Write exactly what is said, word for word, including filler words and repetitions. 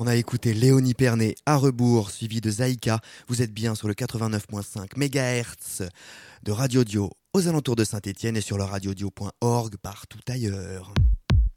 On a écouté Léonie Pernet à rebours, suivi de Zaïka. Vous êtes bien sur le quatre-vingt-neuf virgule cinq mégahertz de Radio Dio aux alentours de Saint-Étienne et sur le radiodio point org partout ailleurs.